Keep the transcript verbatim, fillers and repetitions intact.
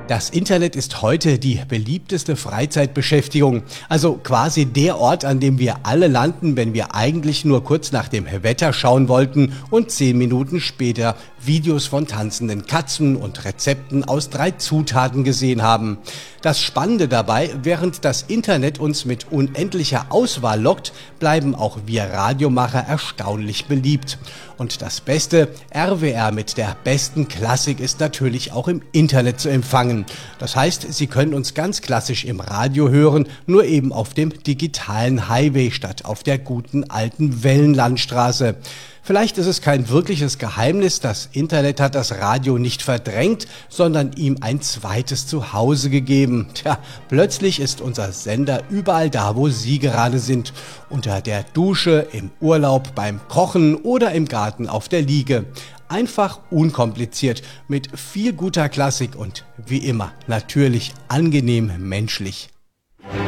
Das Internet ist heute die beliebteste Freizeitbeschäftigung. Also quasi der Ort, an dem wir alle landen, wenn wir eigentlich nur kurz nach dem Wetter schauen wollten und zehn Minuten später Videos von tanzenden Katzen und Rezepten aus drei Zutaten gesehen haben. Das Spannende dabei, während das Internet uns mit unendlicher Auswahl lockt, bleiben auch wir Radiomacher erstaunlich beliebt. Und das Beste, R W R mit der besten Klassik ist natürlich auch im Internet zu empfangen. Das heißt, Sie können uns ganz klassisch im Radio hören, nur eben auf dem digitalen Highway statt auf der guten alten Wellenlandstraße. Vielleicht ist es kein wirkliches Geheimnis, das Internet hat das Radio nicht verdrängt, sondern ihm ein zweites Zuhause gegeben. Tja, plötzlich ist unser Sender überall da, wo Sie gerade sind. Unter der Dusche, im Urlaub, beim Kochen oder im Garten auf der Liege. Einfach unkompliziert, mit viel guter Klassik und wie immer natürlich angenehm menschlich.